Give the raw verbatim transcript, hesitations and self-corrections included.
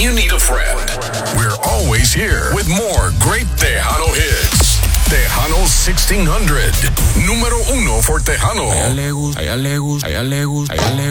you need a friend, we're always here with more great Tejano hits. Tejano sixteen hundred, número uno for Tejano. A ella le gusta, a ella le gusta, a ella le gusta, a ella le